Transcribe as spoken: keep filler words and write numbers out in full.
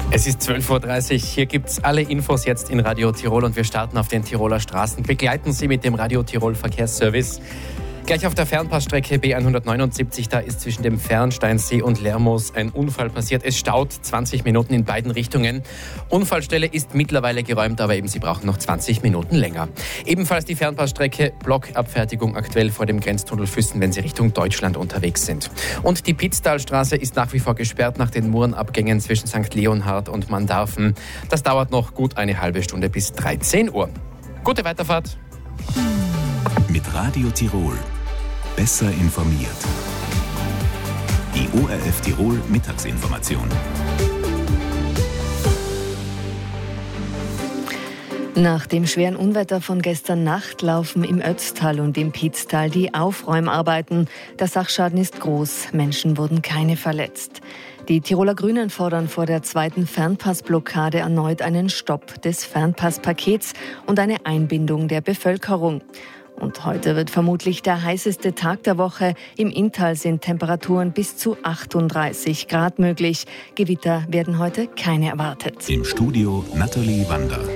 Es ist zwölf Uhr dreißig, hier gibt es alle Infos jetzt in Radio Tirol und wir starten auf den Tiroler Straßen. Begleiten Sie mit dem Radio Tirol Verkehrsservice. Gleich auf der Fernpassstrecke B hundertneunundsiebzig, da ist zwischen dem Fernsteinsee und Lermoos ein Unfall passiert. Es staut zwanzig Minuten in beiden Richtungen. Unfallstelle ist mittlerweile geräumt, aber eben Sie brauchen noch zwanzig Minuten länger. Ebenfalls die Fernpassstrecke, Blockabfertigung aktuell vor dem Grenztunnel Füssen, wenn Sie Richtung Deutschland unterwegs sind. Und die Pitztalstraße ist nach wie vor gesperrt nach den Murenabgängen zwischen Sankt Leonhard und Mandarfen. Das dauert noch gut eine halbe Stunde bis dreizehn Uhr. Gute Weiterfahrt. Mit Radio Tirol. Besser informiert. Die O R F Tirol Mittagsinformation. Nach dem schweren Unwetter von gestern Nacht laufen im Ötztal und im Pitztal die Aufräumarbeiten. Der Sachschaden ist groß, Menschen wurden keine verletzt. Die Tiroler Grünen fordern vor der zweiten Fernpassblockade erneut einen Stopp des Fernpasspakets und eine Einbindung der Bevölkerung. Und heute wird vermutlich der heißeste Tag der Woche. Im Inntal sind Temperaturen bis zu achtunddreißig Grad möglich. Gewitter werden heute keine erwartet. Im Studio Nathalie Wander.